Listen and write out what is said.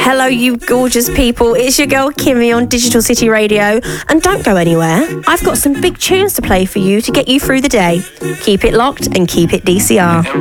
Hello, you gorgeous people. It's your girl Kimmy on Digital City Radio. And don't go anywhere. I've got some big tunes to play for you to get you through the day. Keep it locked and keep it DCR.